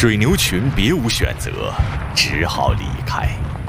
水牛群别无选择，只好离开。